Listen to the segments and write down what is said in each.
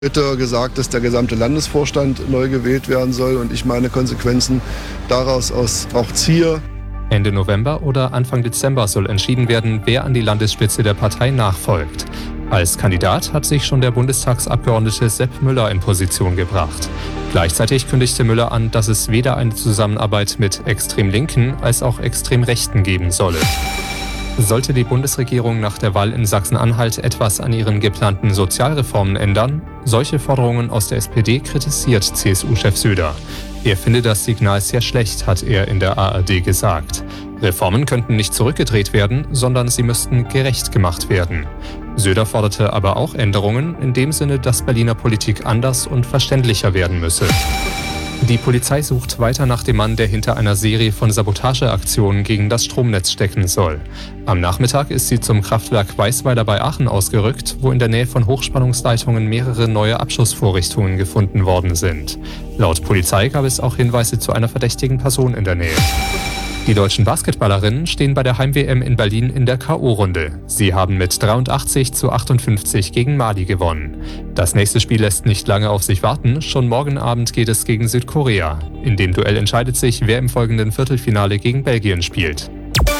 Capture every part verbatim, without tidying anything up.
Heute gesagt, dass der gesamte Landesvorstand neu gewählt werden soll und ich meine Konsequenzen daraus aus auch ziehe. Ende November oder Anfang Dezember soll entschieden werden, wer an die Landesspitze der Partei nachfolgt. Als Kandidat hat sich schon der Bundestagsabgeordnete Sepp Müller in Position gebracht. Gleichzeitig kündigte Müller an, dass es weder eine Zusammenarbeit mit extrem Linken als auch extrem Rechten geben solle. Sollte die Bundesregierung nach der Wahl in Sachsen-Anhalt etwas an ihren geplanten Sozialreformen ändern? Solche Forderungen aus der S P D kritisiert C S U-Chef Söder. Er finde das Signal sehr schlecht, hat er in der A R D gesagt. Reformen könnten nicht zurückgedreht werden, sondern sie müssten gerecht gemacht werden. Söder forderte aber auch Änderungen, in dem Sinne, dass Berliner Politik anders und verständlicher werden müsse. Die Polizei sucht weiter nach dem Mann, der hinter einer Serie von Sabotageaktionen gegen das Stromnetz stecken soll. Am Nachmittag ist sie zum Kraftwerk Weißweiler bei Aachen ausgerückt, wo in der Nähe von Hochspannungsleitungen mehrere neue Abschussvorrichtungen gefunden worden sind. Laut Polizei gab es auch Hinweise zu einer verdächtigen Person in der Nähe. Die deutschen Basketballerinnen stehen bei der Heim-W M in Berlin in der K O-Runde. Sie haben mit dreiundachtzig zu achtundfünfzig gegen Mali gewonnen. Das nächste Spiel lässt nicht lange auf sich warten. Schon morgen Abend geht es gegen Südkorea. In dem Duell entscheidet sich, wer im folgenden Viertelfinale gegen Belgien spielt.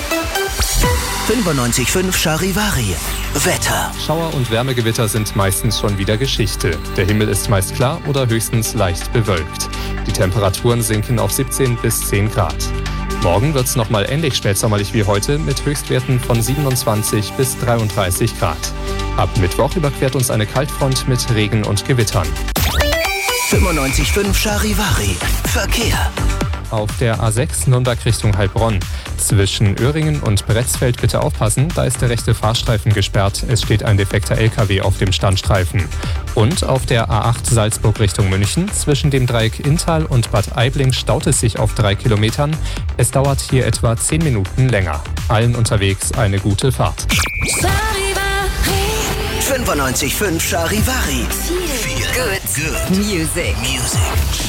fünfundneunzig Komma fünf Charivari. Wetter. Schauer und Wärmegewitter sind meistens schon wieder Geschichte. Der Himmel ist meist klar oder höchstens leicht bewölkt. Die Temperaturen sinken auf siebzehn bis zehn Grad. Morgen wird es nochmal ähnlich spätsommerlich wie heute mit Höchstwerten von siebenundzwanzig bis dreiunddreißig Grad. Ab Mittwoch überquert uns eine Kaltfront mit Regen und Gewittern. fünfundneunzig Komma fünf Charivari. Verkehr. Auf der A sechs Nürnberg Richtung Heilbronn. Zwischen Öhringen und Bretzfeld bitte aufpassen, da ist der rechte Fahrstreifen gesperrt. Es steht ein defekter L K W auf dem Standstreifen. Und auf der A acht Salzburg Richtung München. Zwischen dem Dreieck Inntal und Bad Aibling staut es sich auf drei Kilometern. Es dauert hier etwa zehn Minuten länger. Allen unterwegs eine gute Fahrt. fünfundneunzig Komma fünf Charivari. Feel good. Good. Music. Music.